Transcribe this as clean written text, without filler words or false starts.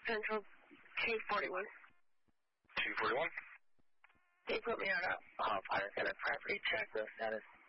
Central 241. 241? They put me on a Pirate Center property check, no status.